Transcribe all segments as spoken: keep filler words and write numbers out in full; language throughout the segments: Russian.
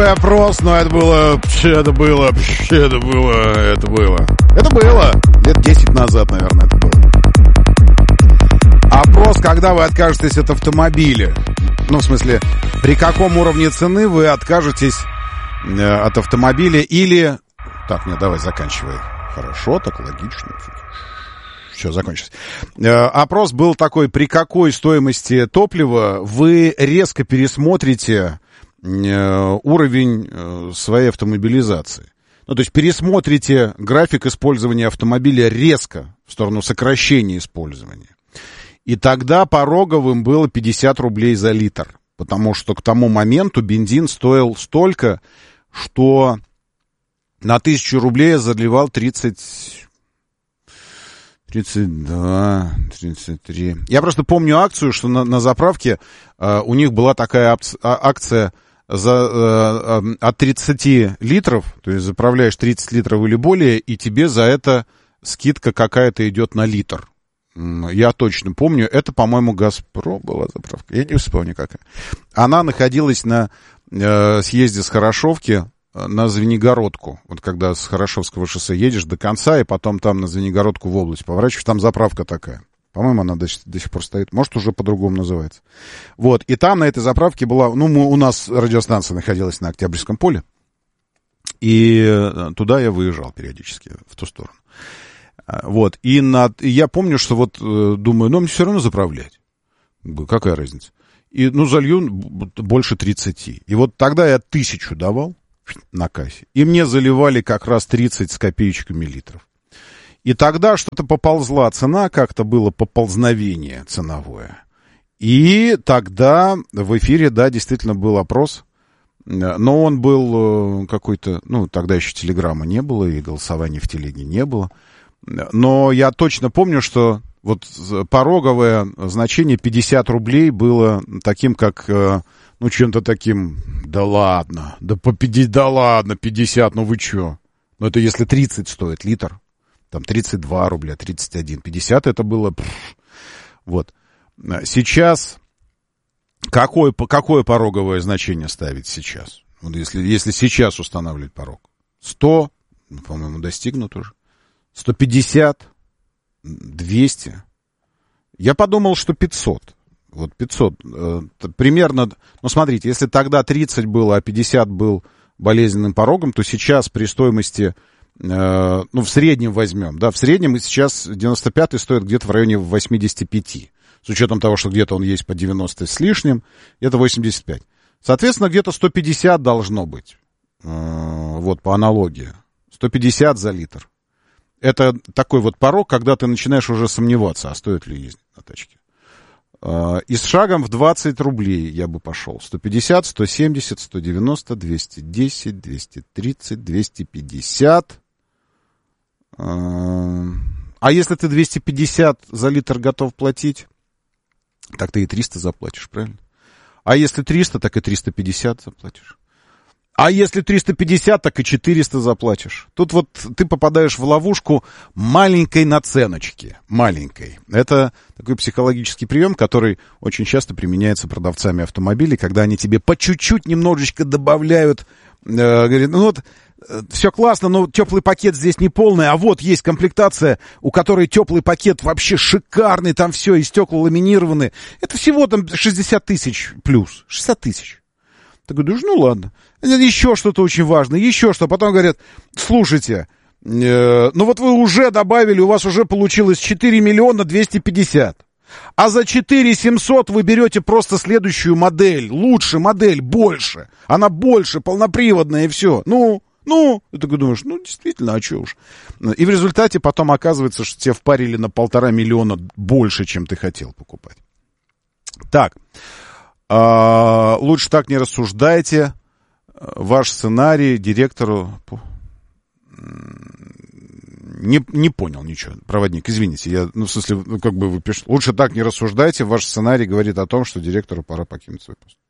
Опрос, но это было, это было, это было, это было. Это было лет десять назад, наверное, это было. Опрос, когда вы откажетесь от автомобиля. Ну, в смысле, при каком уровне цены вы откажетесь э, от автомобиля или... Так, нет, давай, заканчивай. Хорошо, так логично. Все, закончилось. Э, опрос был такой, при какой стоимости топлива вы резко пересмотрите э, уровень э, своей автомобилизации. Ну, то есть пересмотрите график использования автомобиля резко в сторону сокращения использования. И тогда пороговым было пятьдесят рублей за литр. Потому что к тому моменту бензин стоил столько, что на тысячу рублей я заливал тридцать... тридцать два, тридцать три. Я просто помню акцию, что на, на заправке э, у них была такая ап- акция за, э, э, от тридцати литров, то есть заправляешь тридцать литров или более, и тебе за это скидка какая-то идет на литр. Я точно помню, это, по-моему, «Газпром» была заправка, я не вспомню какая. Она находилась на э, съезде с Хорошовки на Звенигородку. Вот когда с Хорошовского шоссе едешь до конца, и потом там на Звенигородку в область поворачиваешь, там заправка такая. По-моему, она до, до сих пор стоит. Может, уже по-другому называется. Вот, и там на этой заправке была... Ну, мы, у нас радиостанция находилась на Октябрьском поле, и туда я выезжал периодически, в ту сторону. Вот, и, на, и я помню, что вот думаю, ну, мне все равно заправлять. Какая разница? И, ну, залью больше тридцати. И вот тогда я тысячу давал на кассе, и мне заливали как раз тридцать с копеечками литров. И тогда что-то поползла цена, как-то было поползновение ценовое. И тогда в эфире, да, действительно был опрос, но он был какой-то, ну, тогда еще телеграмма не было, и голосования в телеге не было. Но я точно помню, что вот пороговое значение пятьдесят рублей было таким, как, ну, чем-то таким, да ладно, да по пятьдесят, да ладно, пятьдесят, ну вы чё? Ну, это если тридцать стоит литр, там тридцать два рубля, тридцать один, пятьдесят это было, пфф, вот. Сейчас, какое, какое пороговое значение ставить сейчас? Вот если, если сейчас устанавливать порог, сто, ну, по-моему, достигнут уже. сто пятьдесят, двести. Я подумал, что пятьсот. Вот пятьсот. Э, примерно, ну смотрите, если тогда тридцать было, а пятьдесят был болезненным порогом, то сейчас при стоимости, э, ну в среднем возьмем, да, в среднем сейчас девяносто пятый стоит где-то в районе восемьдесят пять. С учетом того, что где-то он есть по девяносто с лишним, это восемьдесят пять. Соответственно, где-то сто пятьдесят должно быть. Э, вот по аналогии. сто пятьдесят за литр. Это такой вот порог, когда ты начинаешь уже сомневаться, а стоит ли ездить на тачке. И с шагом в двадцать рублей я бы пошел. сто пятьдесят, сто семьдесят, сто девяносто, двести десять, двести тридцать, двести пятьдесят. А если ты двести пятьдесят за литр готов платить, так ты и триста заплатишь, правильно? А если триста, так и триста пятьдесят заплатишь. А если триста пятьдесят, так и четыреста заплатишь. Тут вот ты попадаешь в ловушку маленькой наценочки. Маленькой. Это такой психологический прием, который очень часто применяется продавцами автомобилей, когда они тебе по чуть-чуть немножечко добавляют. Э, говорят, ну вот, э, все классно, но теплый пакет здесь не полный, а вот есть комплектация, у которой теплый пакет вообще шикарный, там все, и стекла ламинированы. Это всего там шестьдесят тысяч плюс. шестьдесят тысяч. Ты говоришь, ну ладно. Еще что-то очень важное, еще что. Потом говорят, слушайте, э, ну вот вы уже добавили, у вас уже получилось четыре миллиона двести пятьдесят. А за четыре семьсот вы берете просто следующую модель. Лучше модель, больше. Она больше, полноприводная и все. Ну, ну. Ты такой думаешь, ну действительно, а что уж. И в результате потом оказывается, что тебе впарили на полтора миллиона больше, чем ты хотел покупать. Так. А, лучше так не рассуждайте. Ваш сценарий директору... Не, не понял ничего, проводник, извините. Я, ну, в смысле, ну, как бы вы пишете. Лучше так не рассуждайте. Ваш сценарий говорит о том, что директору пора покинуть свой пост.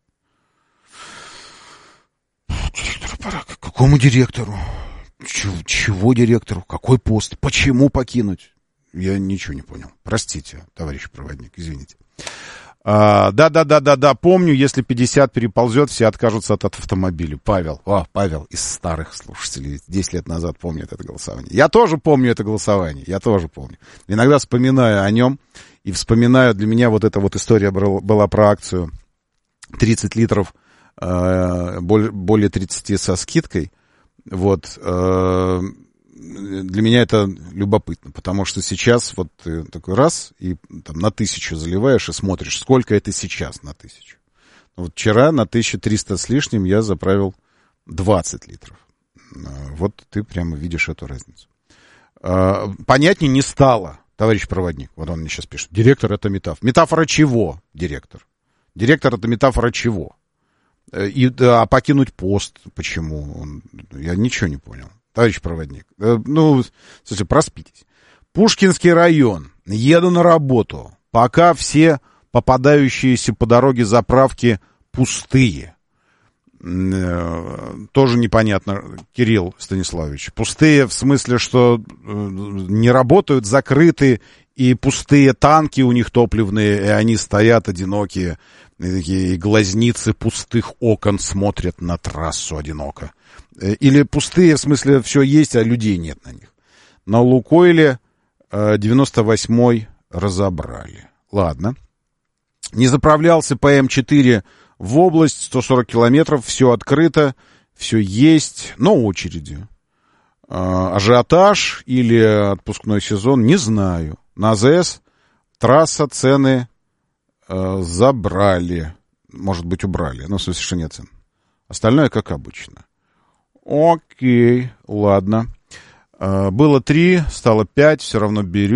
Директору пора? Какому директору? Чего, чего директору? Какой пост? Почему покинуть? Я ничего не понял. Простите, товарищ проводник, извините. А, да-да-да-да-да, помню, если пятьдесят переползет, все откажутся от, от автомобиля. Павел, о, Павел из старых слушателей, десять лет назад помнит это голосование. Я тоже помню это голосование, я тоже помню. Иногда вспоминаю о нем и вспоминаю, для меня вот эта вот история была про акцию тридцать литров, э, более тридцати со скидкой. Вот, э, для меня это любопытно, потому что сейчас вот ты такой раз и там на тысячу заливаешь и смотришь, сколько это сейчас на тысячу. Вот вчера на тысячу триста с лишним я заправил двадцать литров. Вот ты прямо видишь эту разницу. Понятнее не стало, товарищ проводник. Вот он мне сейчас пишет. Директор — это метафора. Метафора чего, директор? Директор — это метафора чего? И, а покинуть пост почему? Он, я ничего не понял. Товарищ проводник, ну, слушайте, проспитесь. Пушкинский район. Еду на работу. Пока все попадающиеся по дороге заправки пустые. Тоже непонятно, Кирилл Станиславович. Пустые в смысле, что не работают, закрыты, и пустые танки у них топливные, и они стоят одинокие, и такие глазницы пустых окон смотрят на трассу одиноко. Или пустые, в смысле, все есть, а людей нет на них. На Лукойле девяносто восьмой разобрали. Ладно. Не заправлялся по эм четыре в область, сто сорок километров, все открыто, все есть, но очереди. Ажиотаж или отпускной сезон, не знаю. На АЗС трасса, цены э, забрали. Может быть, убрали. Ну, в смысле, что нет цен. Остальное как обычно. Окей, ладно. Э, было три, стало пять, все равно берем.